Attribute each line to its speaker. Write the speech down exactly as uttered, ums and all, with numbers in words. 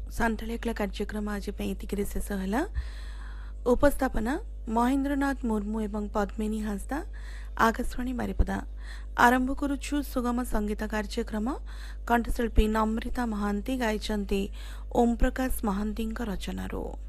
Speaker 1: सांठालिया कार्यक्रम आज ये शेष है। उपस्थापना महेन्द्रनाथ मुर्मू एवं पद्मिनी हांसदा। आकाशवाणी बारिपदा आरंभ करुछु सुगम संगीत कार्यक्रम। कंठशिल्पी नम्रिता महांती गायिचंती ओम प्रकाश महांती रचनारू।